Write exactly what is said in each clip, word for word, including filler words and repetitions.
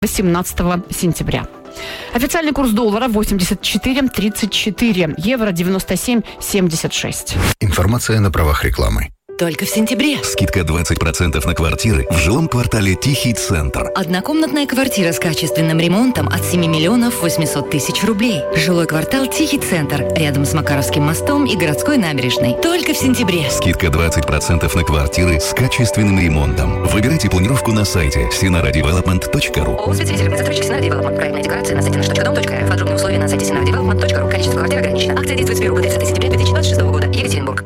восемнадцатого сентября. Официальный курс доллара восемьдесят четыре тридцать четыре, евро девяносто семь семьдесят шесть. Информация на правах рекламы. Только в сентябре. Скидка двадцать процентов на квартиры в жилом квартале «Тихий центр». Однокомнатная квартира с качественным ремонтом от семи миллионов восемьсот тысяч рублей. Жилой квартал «Тихий центр» рядом с Макаровским мостом и городской набережной. Только в сентябре. Скидка двадцать процентов на квартиры с качественным ремонтом. Выбирайте планировку на сайте синара девелопмент точка ру. ООО «Спецвизер», застройщик «Синара Девелопмент». Проектная декларация на сайте наш точка дом точка эр эф. Подробные условия на сайте синара девелопмент точка ру. Количество квартир ограничено. Акция действует с первого по тридцатое сентября две тысячи двадцать шестого года. Екатеринбург.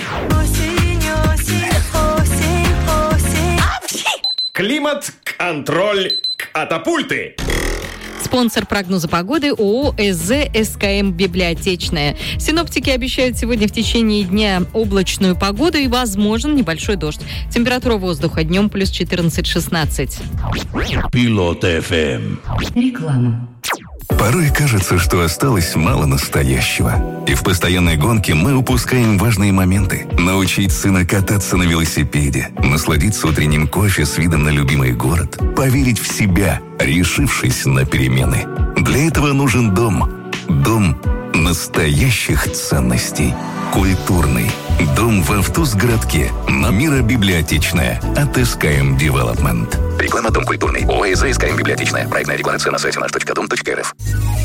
Климат-контроль катапульты. Спонсор прогноза погоды ООО СЗ СКМ «Библиотечная». Синоптики обещают сегодня в течение дня облачную погоду и возможен небольшой дождь. Температура воздуха днем плюс четырнадцать-шестнадцать. Пилот эф эм. Реклама. Порой кажется, что осталось мало настоящего. И в постоянной гонке мы упускаем важные моменты. Научить сына кататься на велосипеде, насладиться утренним кофе с видом на любимый город, поверить в себя, решившись на перемены. Для этого нужен дом. Дом настоящих ценностей. Культурный. Дом в Автузгородке. Номера библиотечная. От эс ка эм Development. Реклама «Дом культурный». ООО СЗ СКМ «Библиотечная». Проектная декларация на сайте наш точка дом точка эр эф.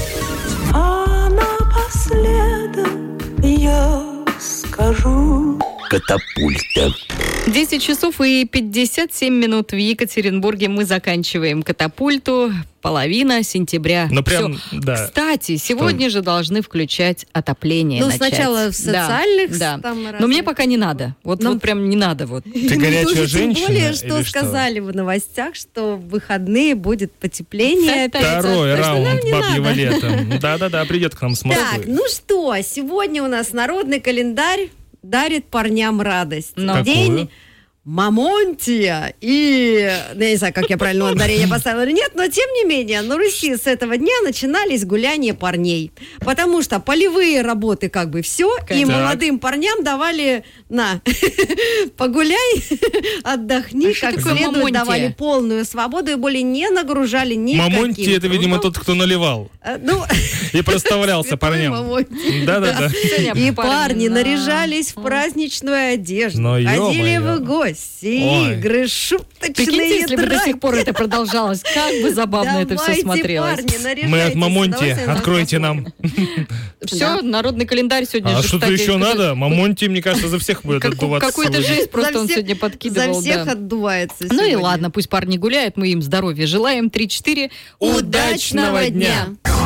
А напоследок я скажу. Катапульта. десять часов и пятьдесят семь минут в Екатеринбурге. Мы заканчиваем катапульту. Половина сентября. Ну, прям, Всё. да. Кстати, сегодня Что? же должны включать отопление. Ну, начать. сначала в социальных Да, там да. разных. Но мне пока не надо. Вот, Ну, вот прям не надо. Вот. Ты горячая Тоже, женщина Тем более, что или что? сказали в новостях, что в выходные будет потепление. опять. Второй Так что нам раунд не бабьего надо. лета. Да-да-да, придет к нам с Москвы. Так, ну что, сегодня у нас народный календарь дарит парням радость. Но. День Какую? Мамонтия. И, ну, я не знаю, как я правильно ударение поставила или нет, но тем не менее, на Руси с этого дня начинались гуляния парней. Потому что полевые работы как бы все, и Так. молодым парням давали, на, погуляй, отдохни, А что как такое следует, мамонтия? давали полную свободу и более не нагружали никаким Мамонти это, видимо, трудом. тот, кто наливал Э, Ну, и проставлялся святой парням. Мамонтий. Да-да-да. Сегодня И парни да. наряжались в праздничную одежду, Ну, ходили ё-моё. в гости, Ой. игры, шуточные Прикиньте, если бы до драки. сих пор это продолжалось, как бы забавно это все Давайте, смотрелось. парни, наряжайтесь, Мы от Мамонти, давайте нас откройте нам. посмотрим. Все, Да. народный календарь сегодня А же, что-то кстати, еще какой- надо? Мамонти, мне кажется, за всех будет как- отдуваться. Какую-то сегодня. жесть просто За он всех- сегодня За подкидывал. всех да. отдувается Ну и сегодня. ладно, пусть парни гуляют, мы им здоровья желаем. три-четыре. Удачного дня!